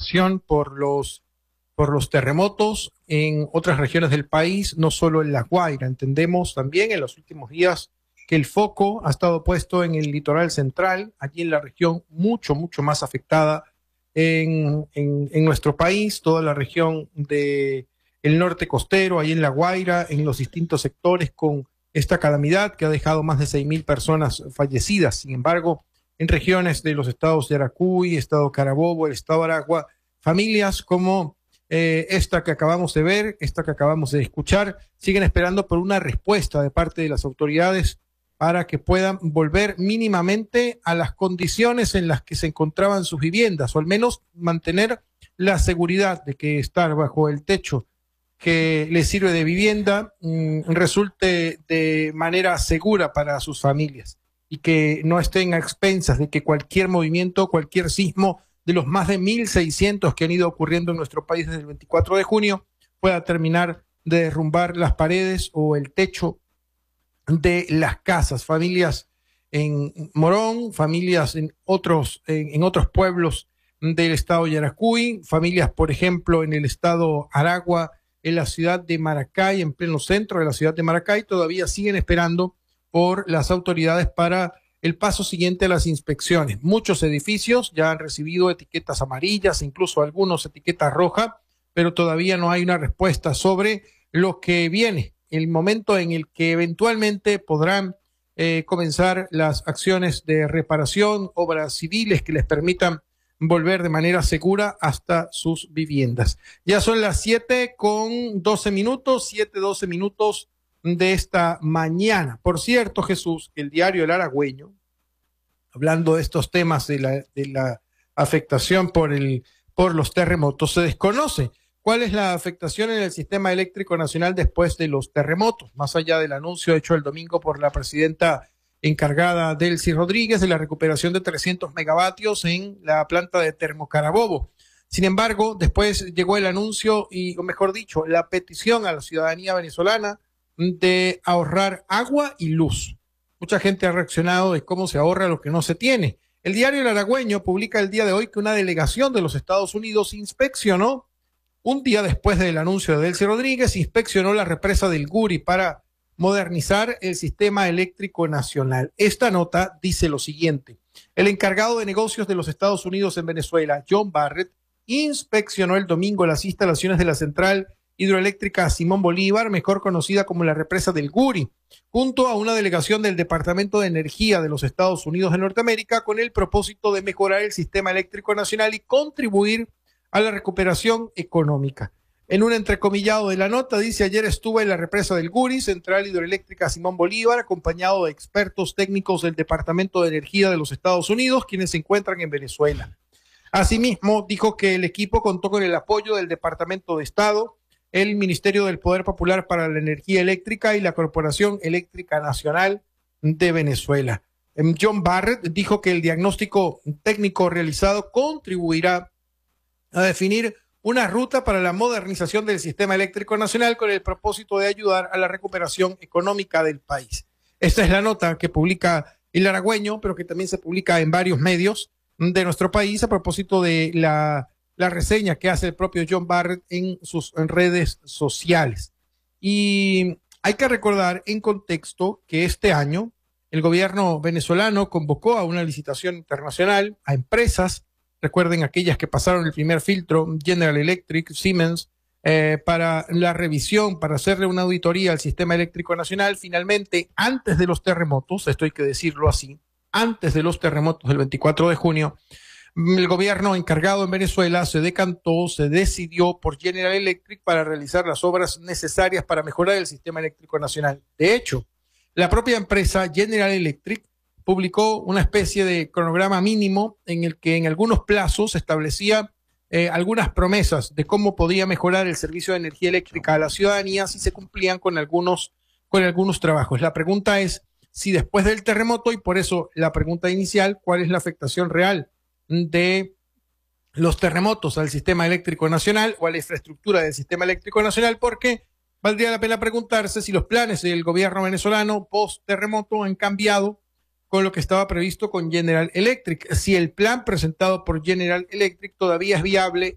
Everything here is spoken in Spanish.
afectación por los terremotos en otras regiones del país, no solo en La Guaira. Entendemos también en los últimos días que el foco ha estado puesto en el litoral central, allí en la región mucho más afectada en nuestro país, toda la región de el norte costero, ahí en La Guaira, en los distintos sectores con esta calamidad que ha dejado más de 6.000 personas fallecidas. Sin embargo, en regiones de los estados de Yaracuy, estado Carabobo, el estado Aragua, familias como esta que acabamos de ver, esta que acabamos de escuchar, siguen esperando por una respuesta de parte de las autoridades para que puedan volver mínimamente a las condiciones en las que se encontraban sus viviendas, o al menos mantener la seguridad de que estar bajo el techo que les sirve de vivienda resulte de manera segura para sus familias y que no estén a expensas de que cualquier movimiento, cualquier sismo de los más de 1.600 que han ido ocurriendo en nuestro país desde el 24 de junio pueda terminar de derrumbar las paredes o el techo de las casas. Familias en Morón, familias en otros pueblos del estado de Yaracuy, familias, por ejemplo, en el estado Aragua, en la ciudad de Maracay, en pleno centro de la ciudad de Maracay, todavía siguen esperando por las autoridades para el paso siguiente a las inspecciones. Muchos edificios ya han recibido etiquetas amarillas, incluso algunos etiquetas rojas, pero todavía no hay una respuesta sobre lo que viene, el momento en el que eventualmente podrán comenzar las acciones de reparación, obras civiles que les permitan volver de manera segura hasta sus viviendas. Ya son las 7:12 minutos de esta mañana. Por cierto, Jesús, el diario El Aragüeño, hablando de estos temas de la afectación por los terremotos, se desconoce cuál es la afectación en el sistema eléctrico nacional después de los terremotos, más allá del anuncio hecho el domingo por la presidenta encargada Delcy Rodríguez de la recuperación de 300 megavatios en la planta de Termocarabobo. Sin embargo, después llegó el anuncio o mejor dicho, la petición a la ciudadanía venezolana de ahorrar agua y luz. Mucha gente ha reaccionado de cómo se ahorra lo que no se tiene. El diario El Aragüeño publica el día de hoy que una delegación de los Estados Unidos inspeccionó, un día después del anuncio de Delcy Rodríguez, inspeccionó la represa del Guri para modernizar el sistema eléctrico nacional. Esta nota dice lo siguiente: el encargado de negocios de los Estados Unidos en Venezuela, John Barrett, inspeccionó el domingo las instalaciones de la central hidroeléctrica Simón Bolívar, mejor conocida como la represa del Guri, junto a una delegación del Departamento de Energía de los Estados Unidos de Norteamérica, con el propósito de mejorar el sistema eléctrico nacional y contribuir a la recuperación económica. En un entrecomillado de la nota dice: ayer estuve en la represa del Guri, central hidroeléctrica Simón Bolívar, acompañado de expertos técnicos del Departamento de Energía de los Estados Unidos, quienes se encuentran en Venezuela. Asimismo, dijo que el equipo contó con el apoyo del Departamento de Estado, el Ministerio del Poder Popular para la Energía Eléctrica y la Corporación Eléctrica Nacional de Venezuela. John Barrett dijo que el diagnóstico técnico realizado contribuirá a definir una ruta para la modernización del sistema eléctrico nacional con el propósito de ayudar a la recuperación económica del país. Esta es la nota que publica El Aragüeño, pero que también se publica en varios medios de nuestro país a propósito de la reseña que hace el propio John Barrett en sus redes sociales. Y hay que recordar en contexto que este año el gobierno venezolano convocó a una licitación internacional a empresas, recuerden aquellas que pasaron el primer filtro, General Electric, Siemens, para la revisión, para hacerle una auditoría al sistema eléctrico nacional. Finalmente, antes de los terremotos, esto hay que decirlo así, antes de los terremotos del 24 de junio, el gobierno encargado en Venezuela se decantó, se decidió por General Electric para realizar las obras necesarias para mejorar el sistema eléctrico nacional. De hecho, la propia empresa General Electric publicó una especie de cronograma mínimo en el que en algunos plazos establecía algunas promesas de cómo podía mejorar el servicio de energía eléctrica a la ciudadanía si se cumplían con algunos trabajos. La pregunta es si después del terremoto, y por eso la pregunta inicial, ¿cuál es la afectación real de los terremotos al sistema eléctrico nacional o a la infraestructura del sistema eléctrico nacional? Porque valdría la pena preguntarse si los planes del gobierno venezolano post terremoto han cambiado con lo que estaba previsto con General Electric, si el plan presentado por General Electric todavía es viable